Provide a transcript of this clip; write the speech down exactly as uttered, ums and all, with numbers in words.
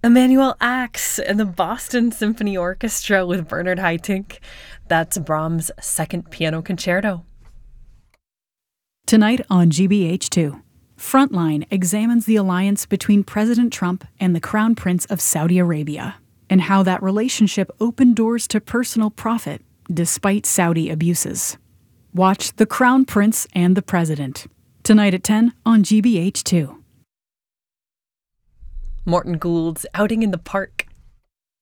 Emanuel Ax and the Boston Symphony Orchestra with Bernard Haitink. That's Brahms' Second Piano Concerto. Tonight on G B H two, Frontline examines the alliance between President Trump and the Crown Prince of Saudi Arabia, and how that relationship opened doors to personal profit despite Saudi abuses. Watch The Crown Prince and the President, tonight at ten on G B H two. Morton Gould's Outing in the Park